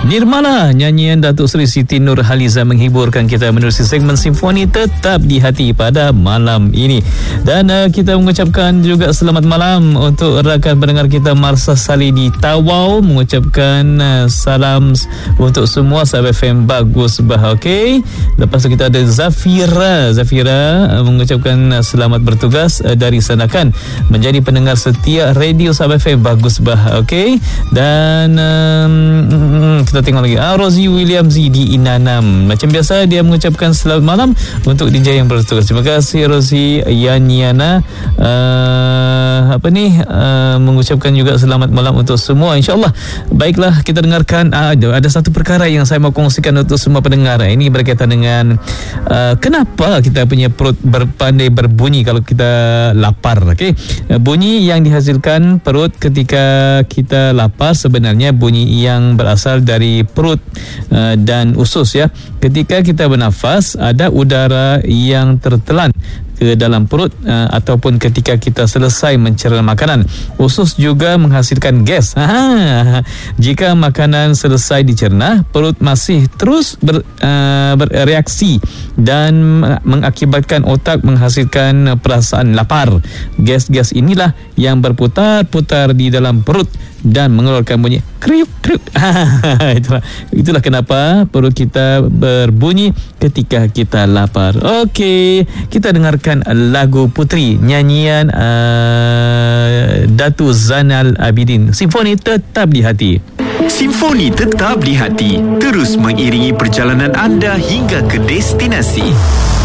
Nirmala, nyanyian Datuk Seri Siti Nurhaliza menghiburkan kita menerusi segmen Simfoni Tetap di Hati pada malam ini. Dan kita mengucapkan juga selamat malam untuk rakan pendengar kita Marsha Saleh di Tawau, mengucapkan salam untuk semua sahabat FM Bagus Bah. Okey. Lepas tu kita ada Zafira mengucapkan selamat bertugas dari Sanakan menjadi pendengar setia radio sahabat FM Bagus Bah. Okey. Dan kita tengok lagi Rosie William Z di Inanam. Macam biasa dia mengucapkan selamat malam untuk DJ yang bertugas. Terima kasih Rosie. Yaniana mengucapkan juga selamat malam untuk semua, insyaAllah. Baiklah, kita dengarkan ada satu perkara yang saya mau kongsikan untuk semua pendengar. Ini berkaitan dengan kenapa kita punya perut berpandai berbunyi kalau kita lapar. Okay? Bunyi yang dihasilkan perut ketika kita lapar sebenarnya bunyi yang berasal dari perut dan usus, ya. Ketika kita bernafas, ada udara yang tertelan ke dalam perut ataupun ketika kita selesai mencerna makanan. Usus juga menghasilkan gas. Jika makanan selesai dicerna, perut masih terus bereaksi dan mengakibatkan otak menghasilkan perasaan lapar. Gas-gas inilah yang berputar-putar di dalam perut dan mengeluarkan bunyi kriuk kriuk. Itulah kenapa perut kita berbunyi ketika kita lapar. Okey, kita dengarkan lagu Putri, nyanyian Datuk Zainal Abidin. Simfoni Tetap di Hati. Simfoni Tetap di Hati terus mengiringi perjalanan anda hingga ke destinasi.